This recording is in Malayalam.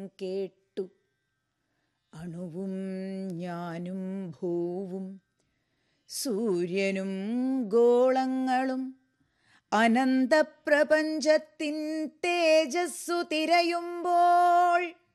കേട്ടു. അണുവും ഞാനും ഭൂവും സൂര്യനും ഗോളങ്ങളും അനന്തപ്രപഞ്ചത്തിൻ തേജസ്സു തിരയുമ്പോൾ